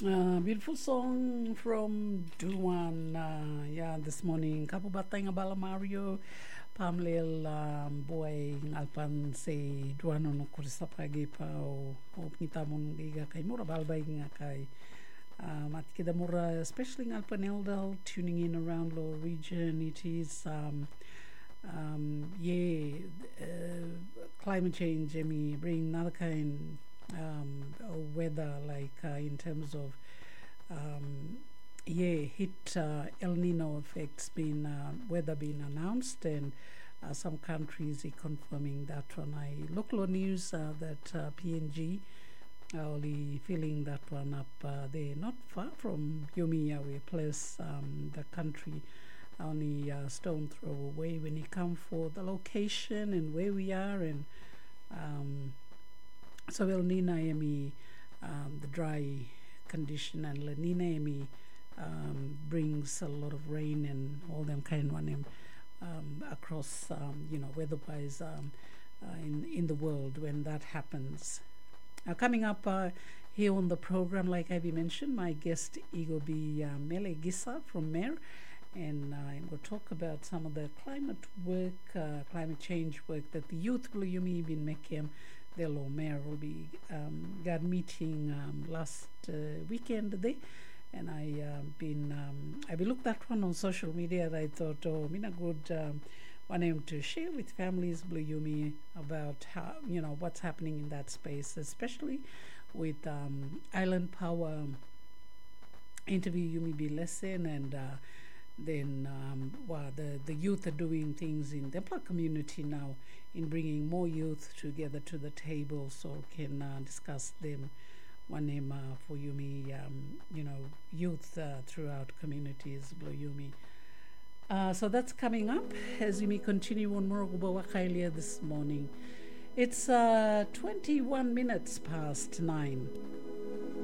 Beautiful song from Duan. Yeah, this morning. Kapu batay nga bala Mario. Pamlel boy ngalpan say Duan no kurisa pagi pa o kita mon giga kay mura balbay nga kay mat kita mura especially ngalpan Eldal tuning in around lower region. It is yeah, climate change. I mean, bring another kind weather like in terms of yeah, hit El Nino effects being weather being announced, and some countries are confirming that one. I local news that PNG are only filling that one up. They're not far from Yomiya, we place the country only a stone throw away when you come for the location and where we are, and so El Nina Emi, the dry condition, and La Nina Emi brings a lot of rain and all them kind one across, weather-wise in the world when that happens. Coming up here on the program, like I mentioned, my guest Igo be Mele Gisa from Mer, and I'm going to talk about some of the climate work, climate change work that the youth Blue Yumi been making. The law mayor will be got meeting last weekend there, and I looked that one on social media, and I thought, oh, mina good want him to share with families Blue Yumi about how what's happening in that space, especially with Island Power interview Yumi be lesson, and then the youth are doing things in the Black community now in bringing more youth together to the table so can discuss them one name for Yumi, youth throughout communities, Blue Yumi. So that's coming up as Yumi continue on Morogoba Wakailia this morning. It's 21 minutes past 9.